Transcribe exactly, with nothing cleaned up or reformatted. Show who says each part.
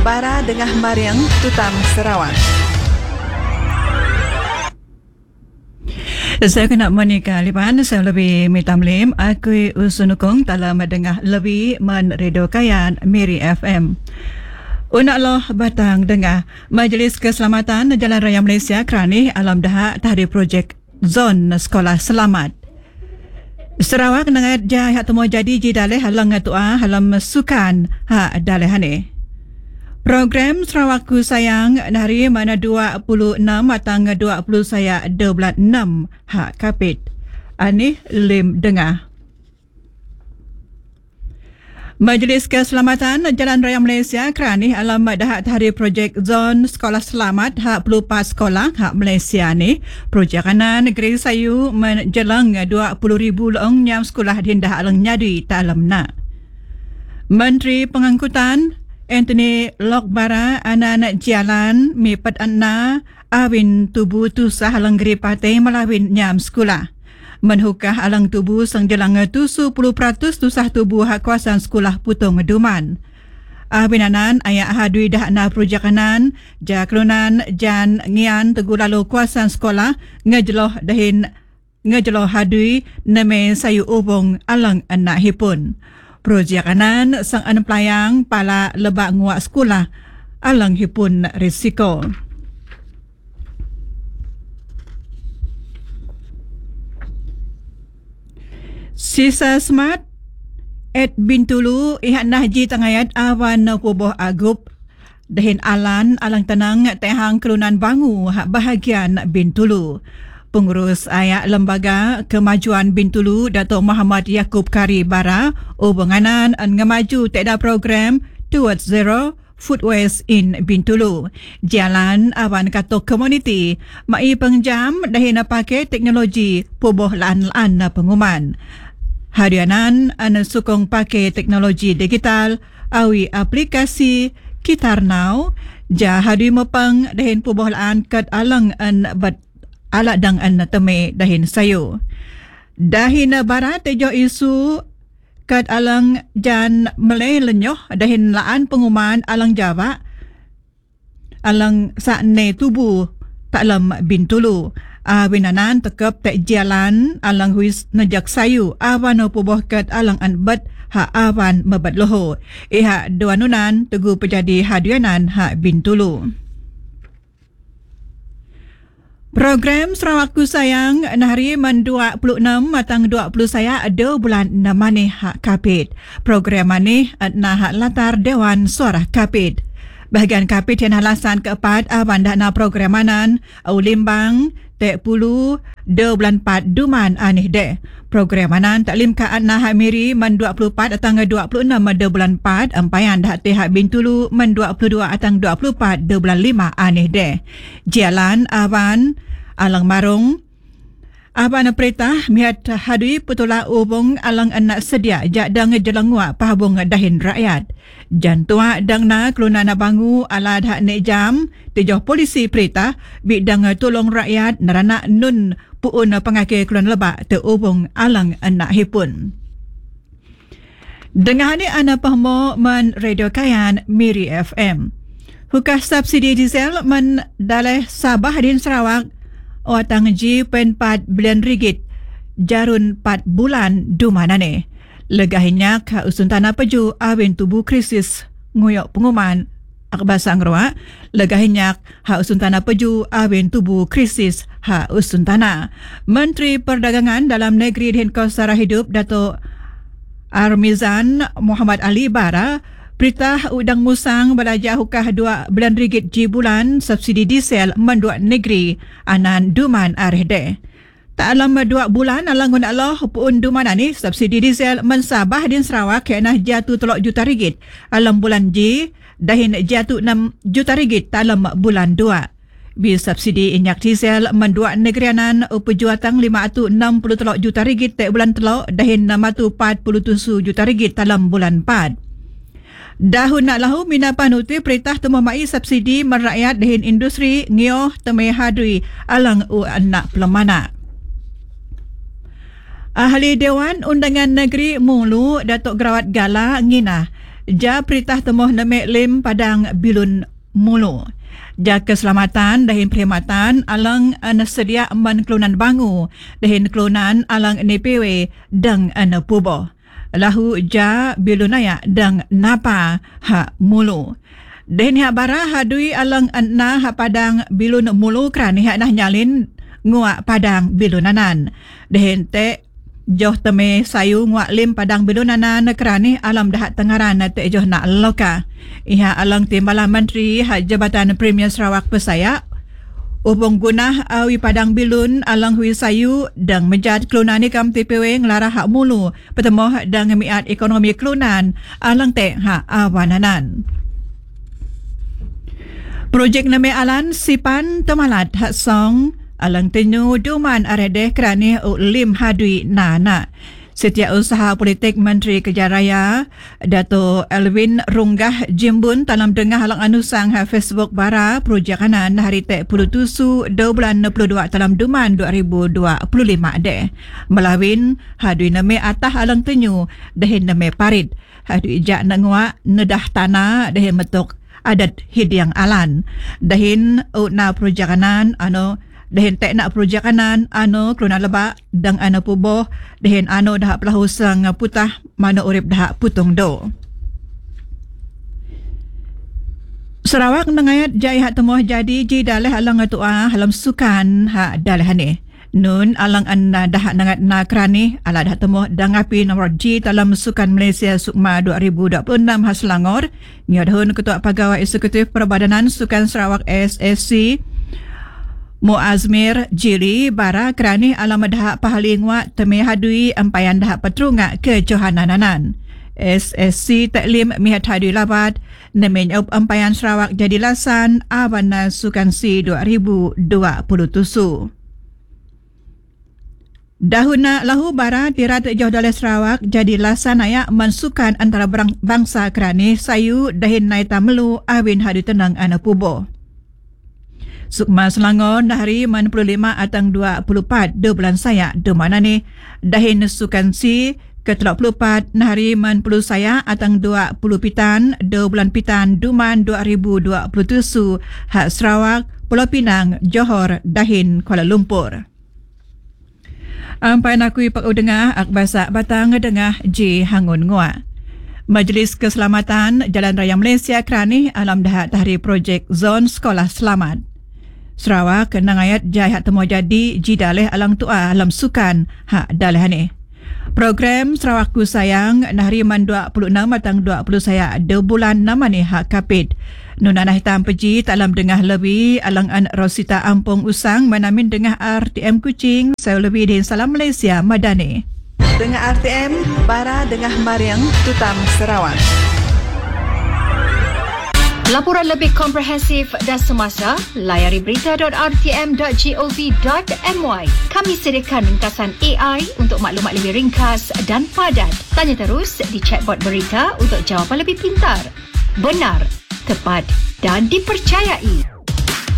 Speaker 1: Bara Dengah Mariang Tutam Sarawak.
Speaker 2: Saya kena menikah lipan saya lebih mitamlim aku usunukong dalam dengah lebih men radio kayan Miri F M. Unaklah batang dengah Majlis Keselamatan Jalan Raya Malaysia kerani alam dah tahdi projek zon sekolah selamat. Sarawak nangat jaya temu jadi jidale halang tua halam sukan ha daleh hane. Program Sarawakku Sayang hari mana dua puluh enam matang dua puluh saya dua belas enam hak kapit. Ani lim dengah. Majlis Keselamatan Jalan Raya Malaysia kerani alam dah hari projek zon sekolah selamat hak pelupa sekolah hak Malaysia ni. Projek kanan negeri sayu menjelang dua puluh ribu leong nyam sekolah dindah alang nyadi dalam nak. Menteri Pengangkutan Anthony Lokbara anak-anak jalan mipat anna awin tubuh tu sahalang geri partai melawin nyam sekolah. Menhukah alang tubuh sang jelang tujuh puluh peratus tusah tubuh hak kawasan sekolah Putung Duman. Awinanan ayak hadui dah na projekanan jaklunan jan ngian teguh lalu kawasan sekolah ngejeloh dahin ngejeloh hadui neme sayu ubong alang anak hipun. Projek kanan sang anak pelayang pala lebak nguak sekolah alang hipun risiko. Sisa smart at Bintulu ihat nahji tangayat awan na kuboh agup dahin alan alang tenang tehang kelunan bangu hak bahagian Bintulu. Pengurus ayak Lembaga Kemajuan Bintulu Datuk Muhammad Yaakob Kari Bara ubanganan an ngamaju tekda program Towards Zero Food Waste in Bintulu. Jalan awan katok community mai pengjam dahin pakai teknologi puboh laan-laan na pengumuman. Harianan an sukong pakai teknologi digital awi aplikasi Kitar Now ja hadi mepang dahin puboh laan kat alang an bat alat dang an teme dahin sayo. Dahin barat tejo isu kat alang jan Malay lenyoh dahin laan pengumuman alang Java alang sakne tubuh taklam Bintulu. Awinanan tekep tak jalan alang huis najak sayu awan puboh kat alang anbat ha awan mebat loho. Iha duanunan teguh pejadi hadianan ha Bintulu. Program Sarawakku Sayang hari man dua puluh enam matang dua puluh saya ada bulan enam mani hak kapit. Program mani na hak latar Dewan Suara Kapit. Bahagian kapit yang alasan keempat awan dana program manan au limbang tek puluh dua bulan empat duman aneh deh. Program manan taklim kaan na hak miri man dua puluh empat atang dua puluh enam ada bulan empat empayan dah teh hak Bintulu man dua puluh dua atang dua puluh empat dua bulan lima aneh deh. Jalan awan alang marung aban perintah mihat hadui putula ubong alang anak sedia jak dang jelangwa pahabung dahin rakyat. Jantua dang na kelunana bangu alad hak nek jam tejoh polisi perintah bidang tolong rakyat narana nun puun pengake kelun lebak te ubong alang anak hipun. Dengar ni ana pahmo man radio kayan Miri F M. Hukah subsidi diesel man daleh Sabah din Sarawak watang G empat bilion ringgit jarun empat bulan dumanane. Legahinya ka usun tanah peju awin tubuh krisis nguyok pengumuman akbasa ngerwa. Legahinya ha usun tanah peju awin tubuh krisis ha usun tanah. Menteri Perdagangan Dalam Negeri dan Kosara Hidup Datuk Armizan Muhammad Ali Bara perintah udang musang belajar hukah dua bulan ringgit G bulan subsidi diesel menduak negeri anan duman areh tak alam dua bulan alang guna Allah puun duman ani subsidi diesel mensabah din Sarawak kena jatuh telok juta ringgit alam bulan G dahin jatuh enam juta ringgit alam bulan dua. Bil subsidi inyak diesel menduak negeri anan upejuatang lima ratus enam puluh telok juta ringgit tak bulan telok dahin enam ratus empat puluh tujuh juta ringgit dalam bulan empat. Dahun nak lahu mina panuti perintah temu mai subsidi merakyat dahin industri ngioh teme hadui alang u anak pelemana. Ahli Dewan Undangan Negeri Mulu Datuk Gerawat Gala Ngina ja peritah temuh nemek lim padang bilun mulu. Ja keselamatan dahin perkhidmatan alang an sedia man kelunan bangu dahin kelunan alang N P W dang an pubo. Lahu ja bilunaya dang napa ha mulu. Dahin ha bara hadui alang an na ha padang bilun mulu kerani ha nah nyalin nguak padang bilunanan. Dahin te joh teme sayu nguak lim padang bilunanan kerani alam dahat tengaran te joh nak loka. Iha alang timbalan menteri ha Jabatan Premier Sarawak Pesaya upung gunah awi padang bilun alang hui sayu dang menjad kelunan ikam T P W ngelarah hak mulu petemoh dang miat ekonomi kelunan alang te ha awananan. Projek name alan sipan temalat hak song alang tenyu duman aredeh kerani lim hadui nana. Setiausaha Politik Menteri Kejaraya Dato' Elvin Runggah Jimbun dalam dengah halang anusang ha Facebook bara projek kanan hari te puluh tusu dua bulan enam puluh dua dalam duman dua ribu dua puluh lima deh. Melawin hadui name atah alang tenyu dahin name parit. Hadui jak nangwa nedah tanah dahin metuk adat hidyang alan. Dahin na projek kanan ano dahin tek nak projek kanan ano keluna lebak dang ano puboh dahin ano dah pelahu sang putah mana urip dah putung do. Sarawak nangayat jai hak temuh jadi ji daleh alang tua halam sukan hak daleh ni. Nun alang an dah nangat na kerani ala dah temuh dang api nomor G dalam sukan Malaysia Sukma dua ribu dua puluh enam has Selangor. Nyadhun Ketua Pegawai Eksekutif Perbadanan Sukan Sarawak S S C Muazmir Jiri bara kerani alam dahak pahaling wa teme hadui ampayan dahak petrunga ke Johannananan. S S C taklim mihat hadui labat nemen up ampayan Sarawak jadi lasan awana sukan si dua ribu dua puluh tusu. Dahuna lahu bara tirat jauh dari Sarawak jadi lasan ayak mansukan antara bangsa kerani sayu dahin naita melu awin hadui tenang ana pubo. Sukma Selangor hari enam puluh lima atang dua puluh empat dua bulan saya di mana ni dahin sukan si ke tiga puluh empat hari enam puluh saya atang dua puluh pitan dua bulan pitan duman dua ribu dua puluh tujuh hak Sarawak Pulau Pinang Johor dahin Kuala Lumpur. Ampai nakui pak udengah ak basa batang dengah ji hangun ngua. Majlis Keselamatan Jalan Raya Malaysia kerani alam dahat tahri projek zon sekolah selamat. Sarawak nangayat jai hak temu jadi jidaleh alang tua alam sukan hak daleh ni. Program Sarawak Ku Sayang nahari man dua puluh enam atang dua puluh saya dua bulan nama ni hak kapit. Nunanah hitam peji talam dengah lebih alang an Rosita Ampung Usang menamin dengah R T M Kuching saya lebih din Salam Malaysia Madani.
Speaker 1: Dengah R T M bara dengah Mariang Tutam Sarawak.
Speaker 3: Laporan lebih komprehensif dan semasa, layari berita dot r t m dot gov dot m y. Kami sediakan ringkasan A I untuk maklumat lebih ringkas dan padat. Tanya terus di chatbot berita untuk jawapan lebih pintar, benar, tepat dan dipercayai.